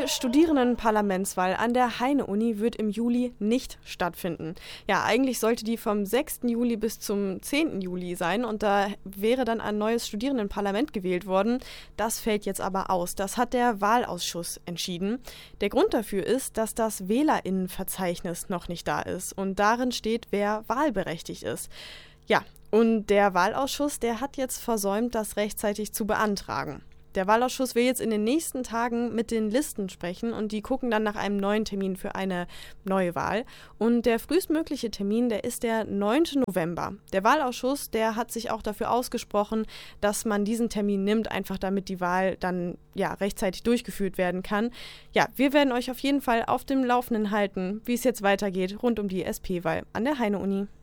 Studierendenparlamentswahl an der Heine-Uni wird im Juli nicht stattfinden. Ja, eigentlich sollte die vom 6. Juli bis zum 10. Juli sein und da wäre dann ein neues Studierendenparlament gewählt worden. Das fällt jetzt aber aus. Das hat der Wahlausschuss entschieden. Der Grund dafür ist, dass das WählerInnenverzeichnis noch nicht da ist und darin steht, wer wahlberechtigt ist. Ja, und der Wahlausschuss, der hat jetzt versäumt, das rechtzeitig zu beantragen. Der Wahlausschuss will jetzt in den nächsten Tagen mit den Listen sprechen und die gucken dann nach einem neuen Termin für eine neue Wahl. Und der frühestmögliche Termin, der ist der 9. November. Der Wahlausschuss, der hat sich auch dafür ausgesprochen, dass man diesen Termin nimmt, einfach damit die Wahl dann rechtzeitig durchgeführt werden kann. Ja, wir werden euch auf jeden Fall auf dem Laufenden halten, wie es jetzt weitergeht rund um die SP-Wahl an der Heine-Uni.